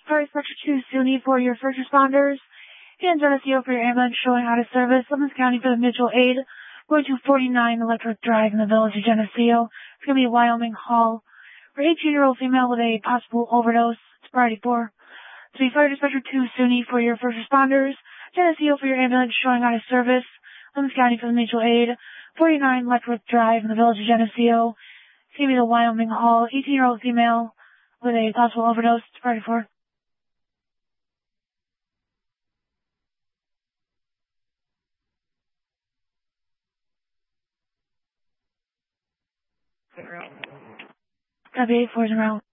Fire Spectre 2 SUNY for your first responders. And Geneseo for your ambulance showing out of service. Clemens County for the mutual aid. Going to 49 Electric Drive in the village of Geneseo. It's going to be Wyoming Hall. For 18-year-old female with a possible overdose. It's priority 4. To be Fire Dispatcher 2 SUNY for your first responders. Geneseo for your ambulance showing out of service. Clemens County for the mutual aid. 49 Electric Drive in the village of Geneseo. It's going to be the Wyoming Hall. 18-year-old female with a possible overdose. It's priority 4. Copy 8-4's around.